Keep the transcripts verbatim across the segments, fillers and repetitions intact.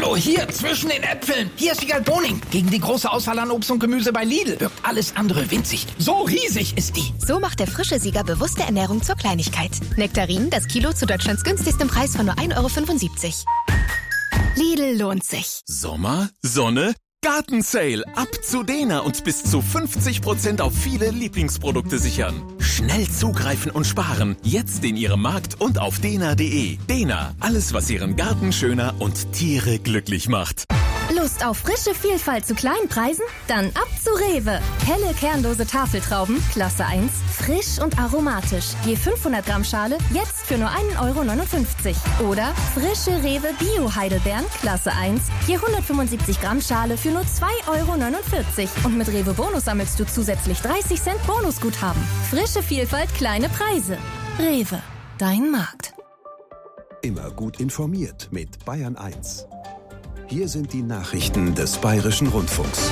Hallo, hier, zwischen den Äpfeln. Hier ist Wiegald Boning. Gegen die große Auswahl an Obst und Gemüse bei Lidl wirkt alles andere winzig. So riesig ist die. So macht der frische Sieger bewusste Ernährung zur Kleinigkeit. Nektarinen, das Kilo zu Deutschlands günstigstem Preis von nur ein Euro fünfundsiebzig. Lidl lohnt sich. Sommer, Sonne, Gartensale. Ab zu Dena und bis zu fünfzig Prozent auf viele Lieblingsprodukte sichern. Schnell zugreifen und sparen. Jetzt in Ihrem Markt und auf dena punkt de. Dena, alles was Ihren Garten schöner und Tiere glücklich macht. Lust auf frische Vielfalt zu kleinen Preisen? Dann ab zu Rewe. Helle kernlose Tafeltrauben, Klasse eins, frisch und aromatisch. Je fünfhundert Gramm Schale, jetzt für nur ein Euro neunundfünfzig. Oder frische Rewe Bio-Heidelbeeren, Klasse eins, je hundertfünfundsiebzig Gramm Schale für nur zwei Euro neunundvierzig. Und mit Rewe Bonus sammelst du zusätzlich dreißig Cent Bonusguthaben. Frische Vielfalt, kleine Preise. Rewe, dein Markt. Immer gut informiert mit Bayern eins. Hier sind die Nachrichten des Bayerischen Rundfunks.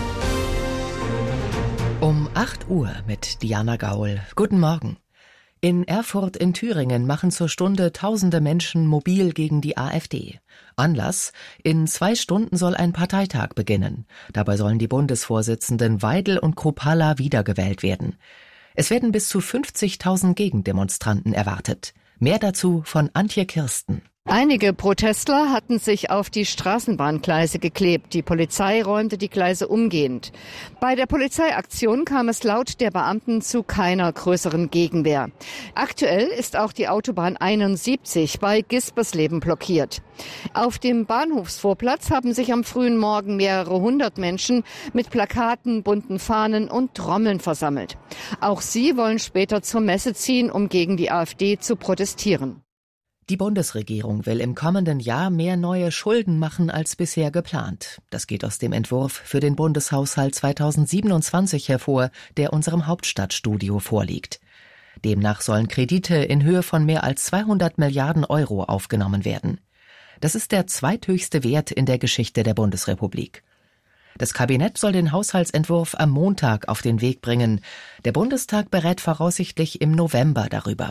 Um acht Uhr mit Diana Gaul. Guten Morgen. In Erfurt in Thüringen machen zur Stunde tausende Menschen mobil gegen die AfD. Anlass: In zwei Stunden soll ein Parteitag beginnen. Dabei sollen die Bundesvorsitzenden Weidel und Kruppalla wiedergewählt werden. Es werden bis zu fünfzigtausend Gegendemonstranten erwartet. Mehr dazu von Antje Kirsten. Einige Protestler hatten sich auf die Straßenbahngleise geklebt. Die Polizei räumte die Gleise umgehend. Bei der Polizeiaktion kam es laut der Beamten zu keiner größeren Gegenwehr. Aktuell ist auch die Autobahn einundsiebzig bei Gispersleben blockiert. Auf dem Bahnhofsvorplatz haben sich am frühen Morgen mehrere hundert Menschen mit Plakaten, bunten Fahnen und Trommeln versammelt. Auch sie wollen später zur Messe ziehen, um gegen die AfD zu protestieren. Die Bundesregierung will im kommenden Jahr mehr neue Schulden machen als bisher geplant. Das geht aus dem Entwurf für den Bundeshaushalt zweitausendsiebenundzwanzig hervor, der unserem Hauptstadtstudio vorliegt. Demnach sollen Kredite in Höhe von mehr als zweihundert Milliarden Euro aufgenommen werden. Das ist der zweithöchste Wert in der Geschichte der Bundesrepublik. Das Kabinett soll den Haushaltsentwurf am Montag auf den Weg bringen. Der Bundestag berät voraussichtlich im November darüber.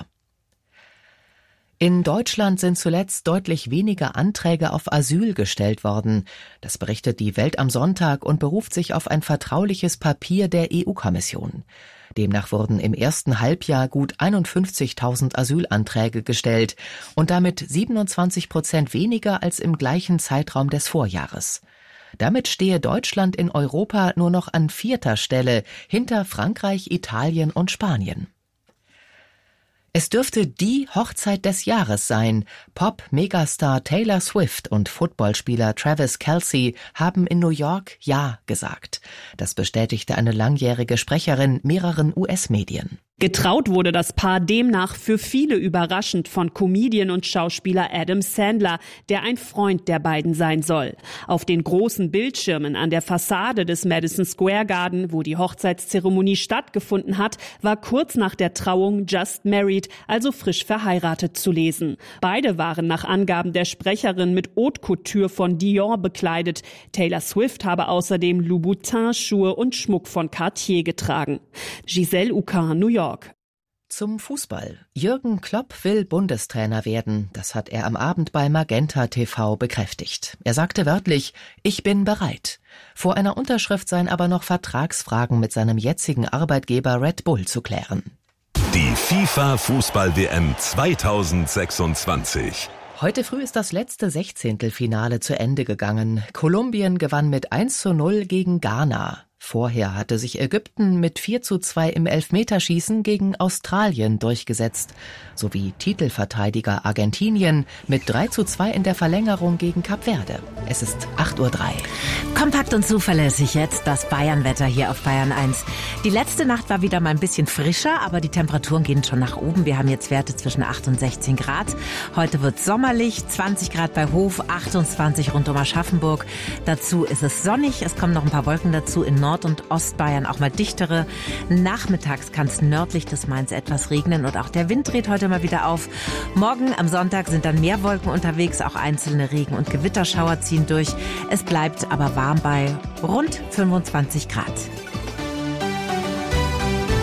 In Deutschland sind zuletzt deutlich weniger Anträge auf Asyl gestellt worden. Das berichtet die Welt am Sonntag und beruft sich auf ein vertrauliches Papier der E U-Kommission. Demnach wurden im ersten Halbjahr gut einundfünfzigtausend Asylanträge gestellt und damit siebenundzwanzig Prozent weniger als im gleichen Zeitraum des Vorjahres. Damit stehe Deutschland in Europa nur noch an vierter Stelle hinter Frankreich, Italien und Spanien. Es dürfte die Hochzeit des Jahres sein. Pop-Megastar Taylor Swift und Footballspieler Travis Kelce haben in New York Ja gesagt. Das bestätigte eine langjährige Sprecherin mehreren U S-Medien. Getraut wurde das Paar demnach für viele überraschend von Comedian und Schauspieler Adam Sandler, der ein Freund der beiden sein soll. Auf den großen Bildschirmen an der Fassade des Madison Square Garden, wo die Hochzeitszeremonie stattgefunden hat, war kurz nach der Trauung Just Married, also frisch verheiratet, zu lesen. Beide waren nach Angaben der Sprecherin mit Haute Couture von Dior bekleidet. Taylor Swift habe außerdem Louboutin-Schuhe und Schmuck von Cartier getragen. Giselle Ucan, New York. Zum Fußball. Jürgen Klopp will Bundestrainer werden. Das hat er am Abend bei Magenta T V bekräftigt. Er sagte wörtlich: Ich bin bereit. Vor einer Unterschrift seien aber noch Vertragsfragen mit seinem jetzigen Arbeitgeber Red Bull zu klären. Die FIFA-Fußball-W M zweitausendsechsundzwanzig. Heute früh ist das letzte Sechzehntelfinale zu Ende gegangen. Kolumbien gewann mit eins zu null gegen Ghana. Vorher hatte sich Ägypten mit vier zu zwei im Elfmeterschießen gegen Australien durchgesetzt, sowie Titelverteidiger Argentinien mit drei zu zwei in der Verlängerung gegen Kap Verde. Es ist acht Uhr drei. Kompakt und zuverlässig jetzt das Bayernwetter hier auf Bayern eins. Die letzte Nacht war wieder mal ein bisschen frischer, aber die Temperaturen gehen schon nach oben. Wir haben jetzt Werte zwischen acht und sechzehn Grad. Heute wird sommerlich, zwanzig Grad bei Hof, achtundzwanzig rund um Aschaffenburg. Dazu ist es sonnig, es kommen noch ein paar Wolken dazu in Nord- und Ostbayern, auch mal dichtere. Nachmittags kann es nördlich des Mains etwas regnen und auch der Wind dreht heute mal wieder auf. Morgen am Sonntag sind dann mehr Wolken unterwegs, auch einzelne Regen- und Gewitterschauer ziehen durch. Es bleibt aber warm bei rund fünfundzwanzig Grad.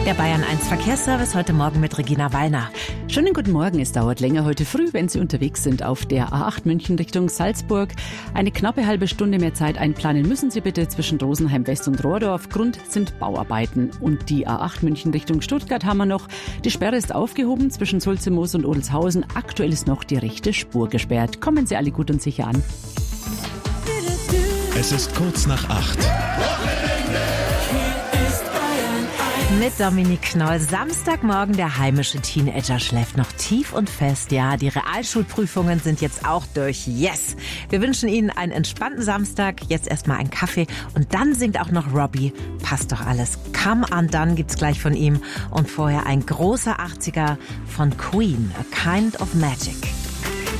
Der Bayern eins Verkehrsservice heute Morgen mit Regina Wallner. Schönen guten Morgen. Es dauert länger heute früh, wenn Sie unterwegs sind auf der A acht München Richtung Salzburg. Eine knappe halbe Stunde mehr Zeit einplanen müssen Sie bitte zwischen Rosenheim West und Rohrdorf. Grund sind Bauarbeiten. Und die A acht München Richtung Stuttgart haben wir noch. Die Sperre ist aufgehoben zwischen Sulzemoos und Odelshausen. Aktuell ist noch die rechte Spur gesperrt. Kommen Sie alle gut und sicher an. Es ist kurz nach acht. Mit Dominik Knoll. Samstagmorgen, der heimische Teenager schläft noch tief und fest. Ja, die Realschulprüfungen sind jetzt auch durch. Yes! Wir wünschen Ihnen einen entspannten Samstag. Jetzt erstmal einen Kaffee und dann singt auch noch Robbie. Passt doch alles. Come Undone gibt's gleich von ihm. Und vorher ein großer achtziger von Queen. A Kind of Magic.